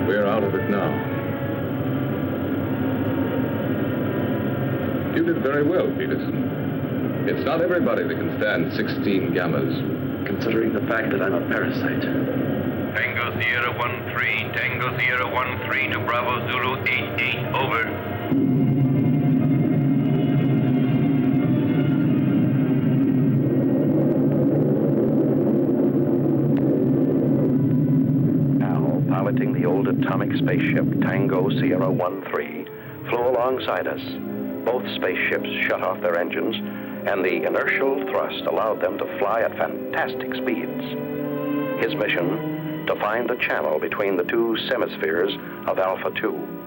We're out of it now. You did very well, Peterson. It's not everybody that can stand 16 gammas. Considering the fact that I'm a parasite. Tango Sierra 1-3, Tango Sierra 1-3 to Bravo Zulu 88, over. Al, piloting the old atomic spaceship Tango Sierra 1-3, flew alongside us. Both spaceships shut off their engines, and the inertial thrust allowed them to fly at fantastic speeds. His mission, to find the channel between the two semispheres of Alpha 2.